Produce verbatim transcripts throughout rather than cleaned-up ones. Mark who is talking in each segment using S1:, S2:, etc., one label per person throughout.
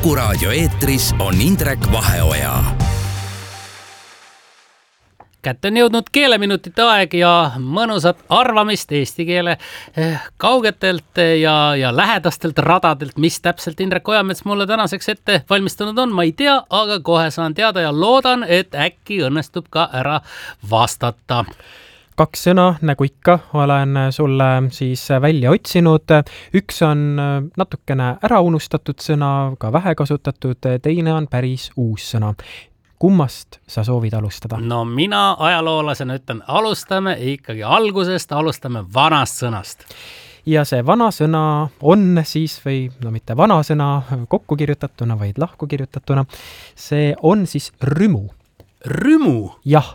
S1: Kuku raadio eetris on Indrek Vaheoja.
S2: Kätte on jõudnud keeleminutite aeg ja mõnusat arvamist eesti keele kaugetelt ja, ja lähedastelt radadelt, mis täpselt Indrek Ojamets mulle tänaseks ette valmistanud on, ma ei tea, aga kohe saan teada ja loodan, et äkki õnnestub ka ära vastata.
S3: Kaks sõna, nagu ikka, olen sulle siis välja otsinud. Üks on natukene ära unustatud sõna, ka vähe kasutatud, teine on päris uus sõna. Kummast sa soovid alustada?
S2: No mina ajaloolasena ütlen, alustame ikkagi algusest, alustame vanast sõnast.
S3: Ja see vana sõna on siis, või no mitte vana sõna kokku kirjutatuna, vaid lahku kirjutatuna, see on siis rümu.
S2: Rümu?
S3: Jah.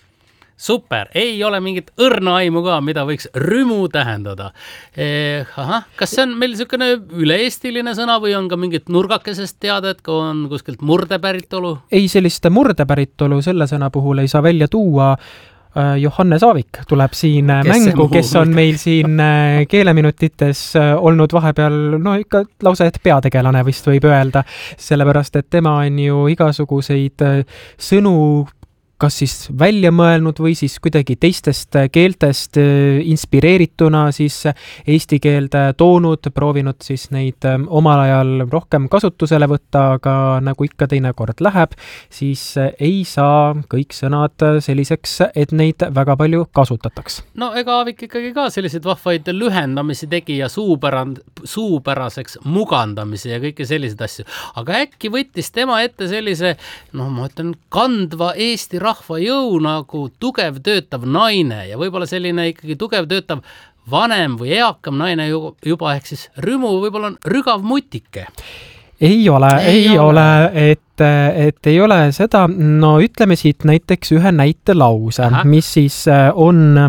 S2: Super, ei ole mingit õrna aimu ka, mida võiks rümu tähendada. Eh, aha, kas see on meil niisugune üle-eestiline sõna või on ka mingit nurgakesest teada, et on kuskilt murdepäritolu?
S3: Ei, sellist murdepäritolu selle sõna puhul ei saa välja tuua. Johannes Aavik tuleb siin kes mängu, kes on meil siin keeleminutites olnud vahepeal, no ikka lausa, et peategelane vist võib öelda, sellepärast, et tema on ju igasuguseid sõnu kas siis välja mõelnud või siis kuidagi teistest keeltest inspireerituna siis eesti keelde toonud, proovinud siis neid omal ajal rohkem kasutusele võtta, aga nagu ikka teinekord läheb, siis ei saa kõik sõnad selliseks, et neid väga palju kasutataks.
S2: No ega Aavik ikkagi ka selliseid vahvaid lühendamisi tegi ja suupärand, suupäraseks mugandamisi ja kõike selliseid asju. Aga äkki võttis tema ette sellise, no ma ütlen, kandva Eesti rahva jõu nagu tugev töötav naine ja võib-olla selline ikkagi tugev töötav vanem või eakam naine juba ehk siis rümu võib-olla on rügav mutike.
S3: Ei ole, ei, ei ole, ole, et, et ei ole seda, no ütleme siit näiteks ühe näite lause, Aha. mis siis on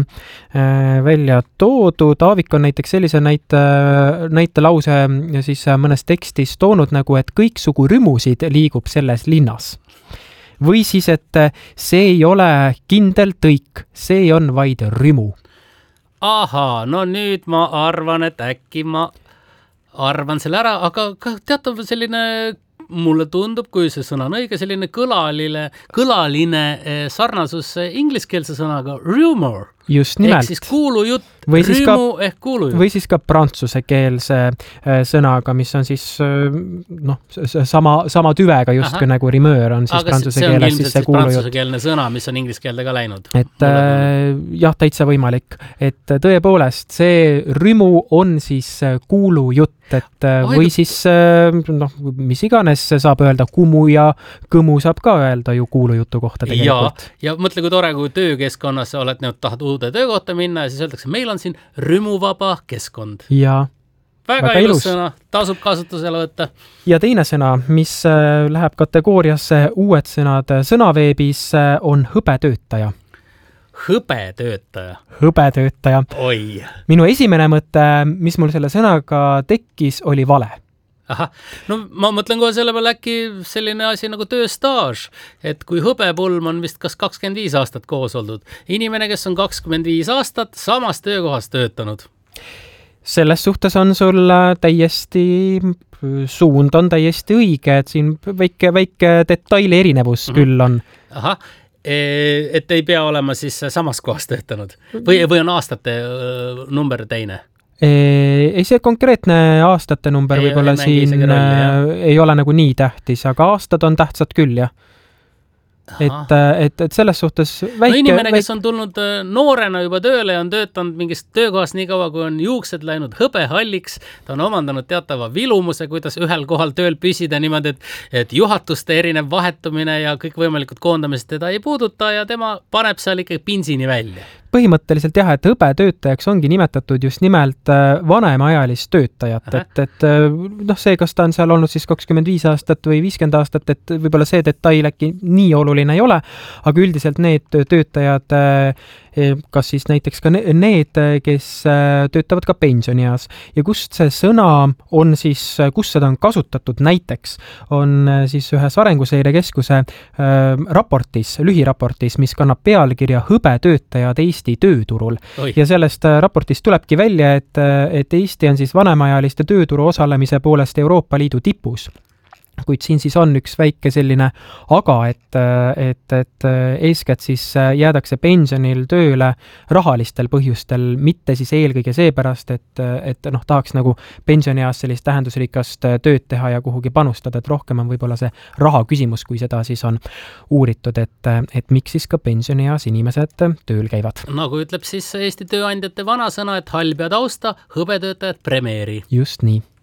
S3: välja toodud. Aavik on näiteks sellise näite, näite lause siis mõnes tekstis toonud nagu, et kõiksugu rümusid liigub selles linnas. Või siis, et see ei ole kindel tõik, see on vaid rümu.
S2: Aha, no nüüd ma arvan, et äkki ma arvan selle ära, aga teatav selline, mulle tundub, kui see sõna on õige, selline kõlaline, kõlaline sarnasus ingliskeelse sõnaga rumor.
S3: Just nimelt.
S2: Ehk siis kuulujutt,
S3: rümu
S2: ka, ehk kuulujutt.
S3: Või siis ka prantsusekeelse sõnaga, mis on siis noh, sama, sama tüvega justkui Aha. nagu rimöör on siis
S2: aga
S3: prantsuse
S2: see on
S3: keeles siis see kuulujutt.
S2: prantsusekeelne sõna, mis on ingliskeelde ka läinud.
S3: Et äh, jah, täitsa võimalik. Et tõepoolest, see rümu on siis kuulujutt, et Ai, või siis noh, mis iganes saab öelda kumu ja kõmu saab ka öelda ju kuulujutu kohta tegelikult.
S2: Ja, ja mõtle, kui tore, kui töökeskkonnas oled nüüd tahad uude töökohta minna ja siis öeldakse, meil on siin rümuvaba keskkond.
S3: Ja,
S2: väga, väga ilus sõna, tasub kasutusele võtta.
S3: Ja teine sõna, mis läheb kategooriasse uued sõnad sõnaveebis, on hõbetöötaja.
S2: Hõbetöötaja?
S3: Hõbetöötaja.
S2: Oi.
S3: Minu esimene mõte, mis mul selle sõnaga tekkis, oli vale.
S2: Aha, no ma mõtlen kohe selle peale äkki selline asi nagu tööstaaž, et kui hõbepulm on vist kas kakskümmend viis aastat koos oldud, inimene, kes on kakskümmend viis aastat samas töökohas töötanud.
S3: Selles suhtes on sul täiesti, suund on täiesti õige, et siin väike, väike detaili erinevus mm-hmm. küll on.
S2: Aha, et ei pea olema siis samas kohas töötanud või, või on aastate number teine?
S3: Ei, see konkreetne aastate number ei võib-olla siin rolli, ei ole nagu nii tähtis, aga aastad on tähtsad küll, jah. Et, et, et selles suhtes väike...
S2: No inimene, kes on tulnud noorena juba tööle ja on töötanud mingist töökohas nii kaua, kui on juuksed läinud hõbehalliks, ta on omandanud teatava vilumuse, kuidas ühel kohal tööl püsida niimoodi, et, et juhatuste erinev vahetumine ja kõik võimalikud koondamised teda ei puuduta ja tema paneb seal ikkagi pinsini välja.
S3: Põhimõtteliselt jah, et hõbetöötajaks ongi nimetatud just nimelt vanemaealist töötajat, et, et noh, see, kas ta on seal olnud siis kakskümmend viis aastat või viiskümmend aastat, et võib-olla see detail äkki nii oluline ei ole, aga üldiselt need töötajad, kas siis näiteks ka need, kes töötavad ka pensionieas ja kust see sõna on siis, kus seda on kasutatud näiteks, on siis ühes Arenguseire Keskuse raportis, lühiraportis, mis kannab pealkirja Hõbetöötajad Eesti tööturul. Oi. Ja sellest raportist tulebki välja, et, et Eesti on siis vanemaealiste tööturu osalemise poolest Euroopa Liidu tipus. kuid siin siis on üks väike selline aga, et, et, et eeskätt siis jäädakse pensionil tööle rahalistel põhjustel, mitte siis eelkõige seepärast, et, et noh, tahaks nagu pensionieas sellist tähendusrikast tööd teha ja kuhugi panustada, et rohkem on võib-olla see raha küsimus, kui seda siis on uuritud, et, et miks siis ka pensionieas inimesed tööl käivad.
S2: Nagu ütleb siis Eesti tööandjate vanasõna, et halb ja tausta, hõbetöötajad premeeri.
S3: Just nii.